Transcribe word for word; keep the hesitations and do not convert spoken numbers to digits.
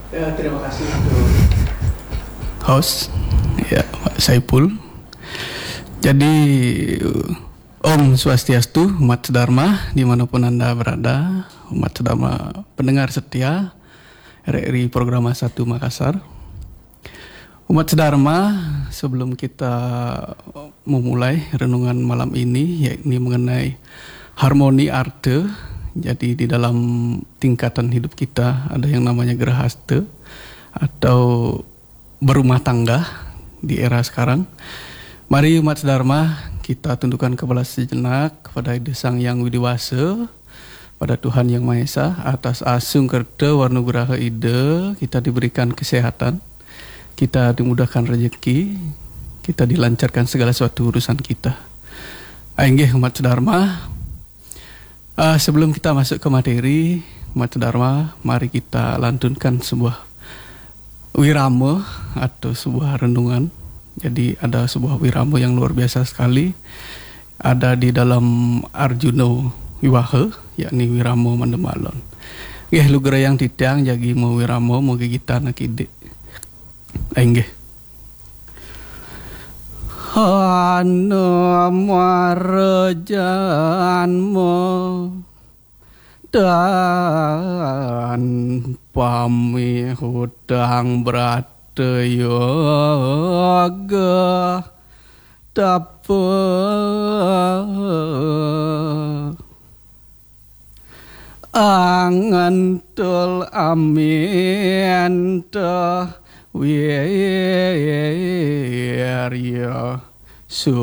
Ya, terima kasih untuk host, ya Pak Saipul. Jadi Om Swastiastu, umat Dharma dimanapun Anda berada, umat Dharma pendengar setia R R I Programa satu Makassar. Umat Dharma, sebelum kita memulai renungan malam ini, yakni mengenai harmoni arte. Jadi di dalam tingkatan hidup kita ada yang namanya Grahasta atau berumah tangga di era sekarang. Mari umat Dharma kita tundukkan kepala sejenak kepada Ide Sang Yang Widiwasa, pada Tuhan Yang Maha Esa. Atas asung kerta warna geraha ide kita diberikan kesehatan, kita dimudahkan rezeki, kita dilancarkan segala suatu urusan kita. Ainggih umat Dharma, uh, sebelum kita masuk ke materi umat Dharma, mari kita lantunkan sebuah wirama atau sebuah renungan. Jadi ada sebuah wirama yang luar biasa sekali, ada di dalam Arjuna Wiwaha, yakni wirama mandemalon. Nggih lugera yang titiang jagi mau wirama mau gigitan akide. Ainggih. Hana marajanmo dan pami hudang brata yoga tapa angantul amin ta wirya su